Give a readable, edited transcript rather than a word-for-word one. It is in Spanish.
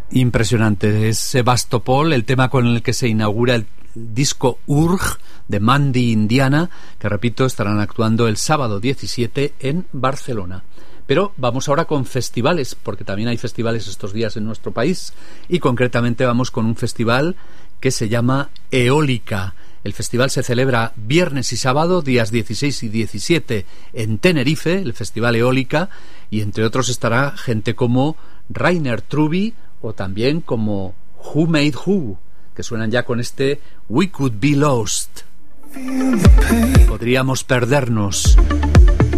Impresionante, es Sebastopol, el tema con el que se inaugura el disco Urge de Mandy Indiana, que repito, estarán actuando el sábado 17 en Barcelona. Pero vamos ahora con festivales, porque también hay festivales estos días en nuestro país, y concretamente vamos con un festival que se llama Eólica. El festival se celebra viernes y sábado, días 16 y 17 en Tenerife, el Festival Eólica, y entre otros estará gente como Rainer Trubby o también como Who Made Who, que suenan ya con este We Could Be Lost. Podríamos perdernos.